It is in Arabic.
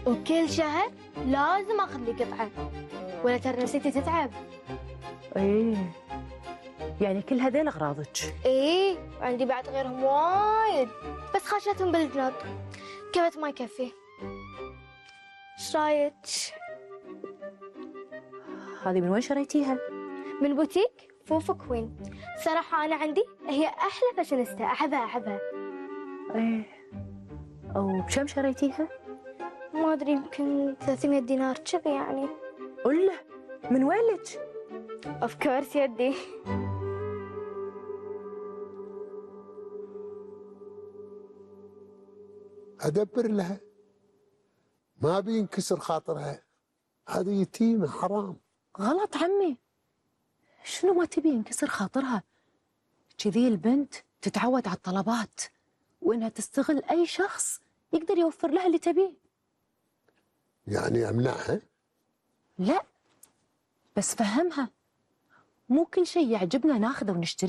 وكل شهر لازم اخذ لي قطعه، ولا ترى نسيتي تتعب. ايه يعني كل هذيل اغراضك؟ ايه عندي بعد غيرهم وايد، بس خاشتهم بالجنط، كبت ما يكفي. ايش رايك؟ هذه من وين شريتيها؟ من بوتيك فوفو كوين. صراحة أنا عندي هي أحلى فاشينيستا، أحبها. ايه. او بكم شريتيها؟ ما أدري، يمكن 300 دينار كذي يعني. قله من وين لك؟ اوف كورس يدي. أدبر لها، ما بينكسر خاطرها، هذه يتيمة حرام. غلط عمي، شنو ما تبي ينكسر خاطرها؟ كذي البنت تتعود على الطلبات، وانها تستغل اي شخص يقدر يوفر لها اللي تبيه. يعني أمنعها؟ لا، بس فهمها مو كل شيء يعجبنا ناخذه ونشتريه.